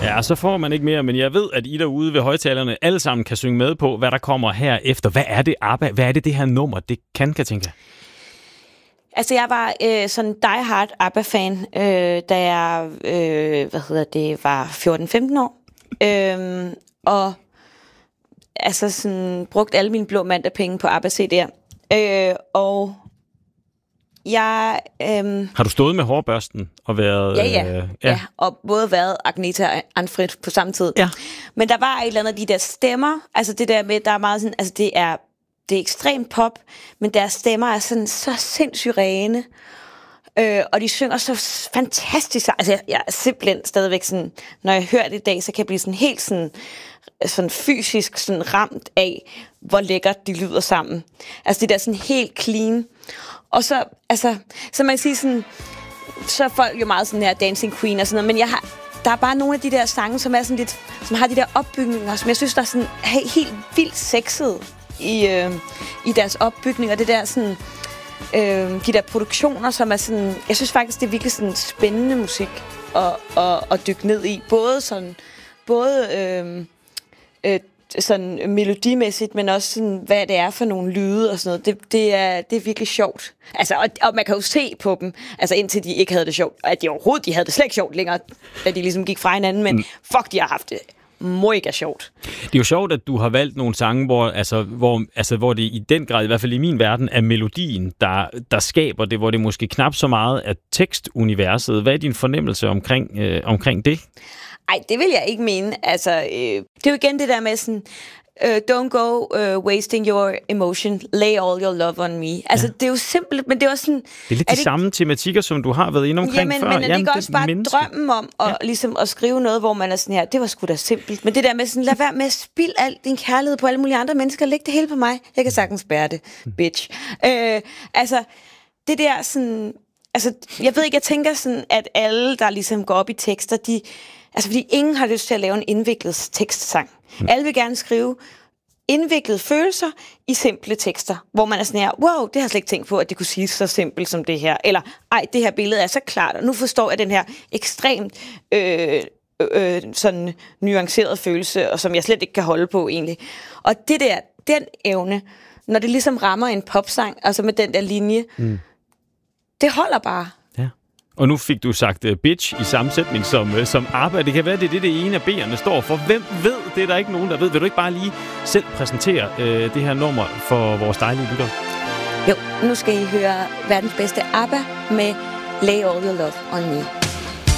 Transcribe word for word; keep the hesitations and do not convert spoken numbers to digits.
Ja, så får man ikke mere, men jeg ved, at I derude ved højtalerne alle sammen kan synge med på, hvad der kommer her efter. Hvad er det, ABBA? Hvad er det, det her nummer, det kan, Katinka? Altså, jeg var øh, sådan die-hard ABBA-fan, øh, da jeg øh, hvad hedder det, var fjorten femten år. øh, og altså sådan brugt alle mine blå mandagpenge på ABBA-C D'er. Øh, og jeg... Øh, Har du stået med hårbørsten og været... Ja, ja. Øh, ja. ja, og både været Agneta og Anfrid på samme tid. Ja. Men der var et eller andet af de der stemmer, altså det der med, der er meget sådan, altså det er, det er ekstremt pop, men deres stemmer er sådan så sindssygt rene, øh, og de synger så fantastisk. Altså jeg, jeg er simpelthen stadigvæk sådan, når jeg hører det i dag, så kan jeg blive sådan helt sådan, sådan fysisk sådan ramt af, hvor lækkert de lyder sammen. Altså det der sådan helt clean. Og så, altså, så man kan sige sådan, så er folk jo meget sådan her Dancing Queen og sådan noget, men jeg har, der er bare nogle af de der sange, som er sådan lidt, som har de der opbygninger, som jeg synes, der er sådan helt, helt vildt sexet i, øh, i deres opbygninger. Det der sådan, øh, de der produktioner, som er sådan, jeg synes faktisk, det er virkelig sådan spændende musik at, at, at dykke ned i. Både sådan, både øh, øh, sådan melodimæssigt, men også sådan, hvad det er for nogle lyde og sådan noget. Det, det, er, det er virkelig sjovt. Altså, og, og man kan jo se på dem, altså indtil de ikke havde det sjovt, at de overhovedet, de havde det slet ikke sjovt længere, da de ligesom gik fra hinanden, men mm. fuck, de har haft det mega sjovt. Det er jo sjovt, at du har valgt nogle sange, hvor, altså, hvor, altså, hvor det i den grad, i hvert fald i min verden, er melodien, der, der skaber det, hvor det måske knap så meget er tekstuniverset. Hvad er din fornemmelse omkring, øh, omkring det? Ej, det vil jeg ikke mene. Altså, øh, det er jo igen det der med sådan, uh, don't go uh, wasting your emotion, lay all your love on me. Altså, ja. Det er jo simpelt, men det er også sådan... Det er lidt er de det... samme tematikker, som du har været inde omkring jamen, før. Men er det Jamen, ikke også bare menneske. Drømmen om at, ja. ligesom, at skrive noget, hvor man er sådan her, det var sgu da simpelt. Men det der med sådan, lad være med at spilde al din kærlighed på alle mulige andre mennesker, læg det hele på mig. Jeg kan sagtens bære det, bitch. Øh, altså, det der sådan... Altså, jeg ved ikke, jeg tænker sådan, at alle, der ligesom går op i tekster, de... Altså, fordi ingen har lyst til at lave en indviklet tekstsang. Mm. Alle vil gerne skrive indviklede følelser i simple tekster, hvor man er sådan her, wow, det har jeg slet ikke tænkt på, at det kunne siges så simpelt som det her. Eller, ej, det her billede er så klart, og nu forstår jeg den her ekstremt øh, øh, sådan nuancerede følelse, og som jeg slet ikke kan holde på egentlig. Og det der, den evne, når det ligesom rammer en popsang, altså med den der linje, mm. det holder bare. Og nu fik du sagt uh, bitch i sammensætning som, uh, som ABBA. Det kan være, det er det, det ene af B'erne står for. Hvem ved? Det er der ikke nogen, der ved. Vil du ikke bare lige selv præsentere uh, det her nummer for vores dejlige lyttere? Jo, nu skal I høre verdens bedste ABBA med Lay All Your Love On Me.